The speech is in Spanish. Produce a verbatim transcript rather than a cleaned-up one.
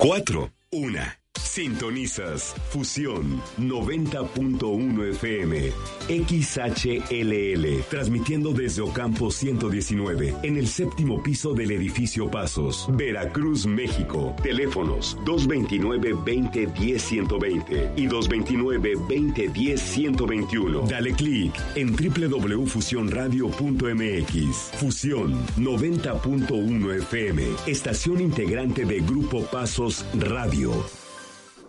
cuatro, una. Sintonizas Fusión noventa punto uno F M, X H L L, transmitiendo desde Ocampo ciento diecinueve, en el séptimo piso del edificio Pasos, Veracruz, México. Teléfonos dos veintinueve, veinte, diez, ciento veinte y dos veintinueve, veinte, diez, ciento veintiuno. Dale clic en doble u doble u doble u punto fusión radio punto m x. Fusión noventa punto uno F M, estación integrante de Grupo Pasos Radio.